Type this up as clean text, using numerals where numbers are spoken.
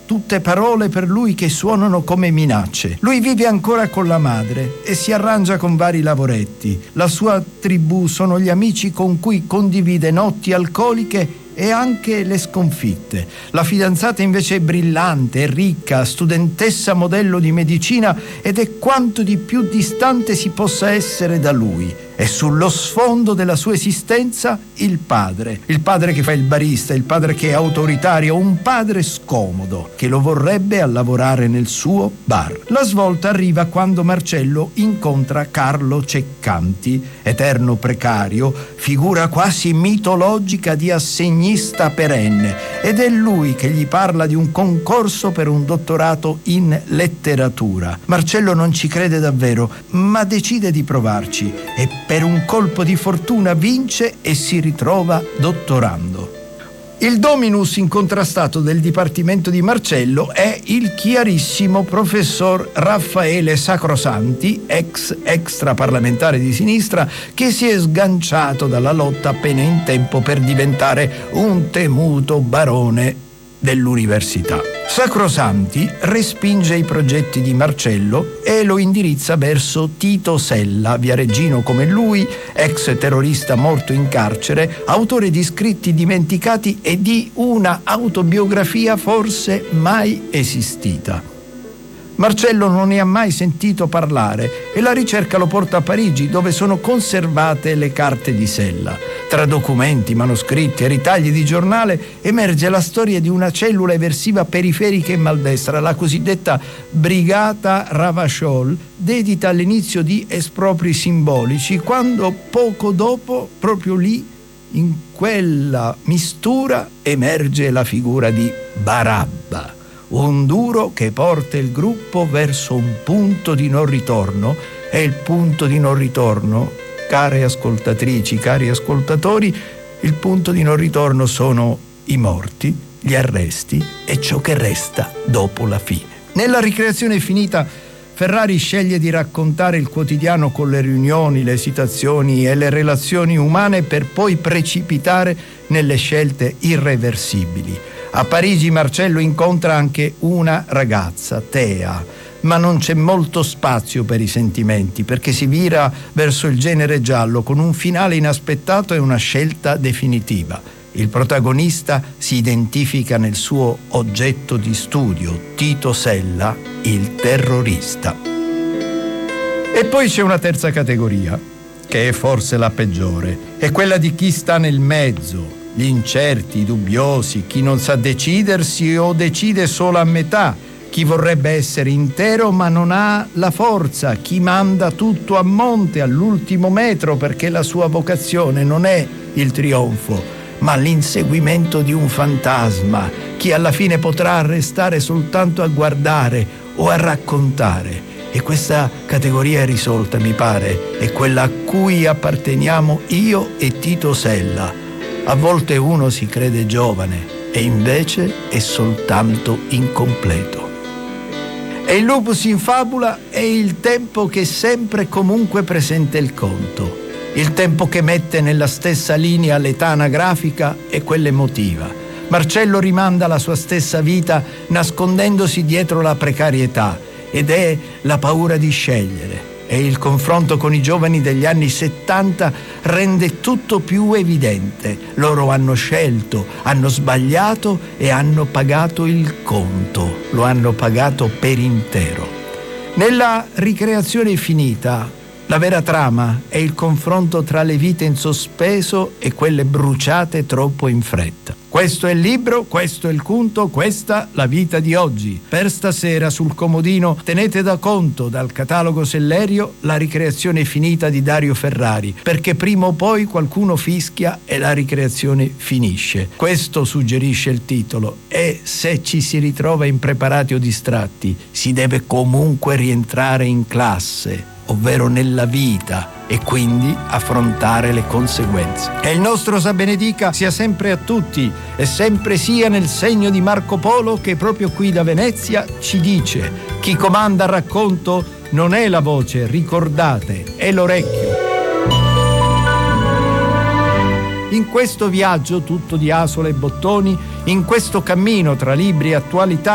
tutte parole per lui che suonano come minacce. Lui vive ancora con la madre e si arrangia con vari lavoretti. La sua tribù sono gli amici con cui condivide notti alcoliche e anche le sconfitte. La fidanzata invece è brillante, è ricca, studentessa modello di medicina ed è quanto di più distante si possa essere da lui. E sullo sfondo della sua esistenza il padre che fa il barista, il padre che è autoritario, un padre scomodo che lo vorrebbe a lavorare nel suo bar. La svolta arriva quando Marcello incontra Carlo Ceccanti, eterno precario, figura quasi mitologica di assegnista perenne, ed è lui che gli parla di un concorso per un dottorato in letteratura. Marcello non ci crede davvero, ma decide di provarci e per un colpo di fortuna vince e si ritrova dottorando. Il dominus incontrastato del dipartimento di Marcello è il chiarissimo professor Raffaele Sacrosanti, ex extraparlamentare di sinistra, che si è sganciato dalla lotta appena in tempo per diventare un temuto barone dell'università. Sacrosanti respinge i progetti di Marcello e lo indirizza verso Tito Sella, viareggino come lui, ex terrorista morto in carcere, autore di scritti dimenticati e di una autobiografia forse mai esistita. Marcello non ne ha mai sentito parlare e la ricerca lo porta a Parigi, dove sono conservate le carte di Sella. Tra documenti, manoscritti e ritagli di giornale emerge la storia di una cellula eversiva periferica e maldestra, la cosiddetta Brigata Ravachol, dedita all'inizio di espropri simbolici, quando poco dopo, proprio lì, in quella mistura, emerge la figura di Barabba. Un duro che porta il gruppo verso un punto di non ritorno, e il punto di non ritorno, care ascoltatrici, cari ascoltatori, il punto di non ritorno sono i morti, gli arresti e ciò che resta dopo la fine. Nella Ricreazione finita, Ferrari sceglie di raccontare il quotidiano con le riunioni, le esitazioni e le relazioni umane per poi precipitare nelle scelte irreversibili. A Parigi Marcello incontra anche una ragazza, Tea, ma non c'è molto spazio per i sentimenti, perché si vira verso il genere giallo con un finale inaspettato e una scelta definitiva. Il protagonista si identifica nel suo oggetto di studio, Tito Sella, il terrorista. E poi c'è una terza categoria, che è forse la peggiore, è quella di chi sta nel mezzo, gli incerti, i dubbiosi, chi non sa decidersi o decide solo a metà, chi vorrebbe essere intero ma non ha la forza, chi manda tutto a monte all'ultimo metro perché la sua vocazione non è il trionfo, ma l'inseguimento di un fantasma, chi alla fine potrà restare soltanto a guardare o a raccontare. E questa categoria risolta, mi pare, è quella a cui apparteniamo io e Tito Sella. A volte uno si crede giovane e invece è soltanto incompleto. E il lupus in fabula è il tempo che sempre e comunque presenta il conto, il tempo che mette nella stessa linea l'età anagrafica e quella emotiva. Marcello rimanda la sua stessa vita nascondendosi dietro la precarietà, ed è la paura di scegliere. E il confronto con i giovani degli anni 70 rende tutto più evidente. Loro hanno scelto, hanno sbagliato e hanno pagato il conto. Lo hanno pagato per intero. Nella Ricreazione finita, la vera trama è il confronto tra le vite in sospeso e quelle bruciate troppo in fretta. Questo è il libro, questo è il conto, questa la vita di oggi. Per stasera sul comodino tenete da conto dal catalogo Sellerio La Ricreazione finita di Dario Ferrari, perché prima o poi qualcuno fischia e la ricreazione finisce. Questo suggerisce il titolo, e se ci si ritrova impreparati o distratti, si deve comunque rientrare in classe, ovvero nella vita, e quindi affrontare le conseguenze. E il nostro Sa benedica sia sempre a tutti e sempre sia nel segno di Marco Polo, che proprio qui da Venezia ci dice: chi comanda il racconto non è la voce, ricordate, è l'orecchio. In questo viaggio tutto di asole e bottoni, in questo cammino tra libri e attualità,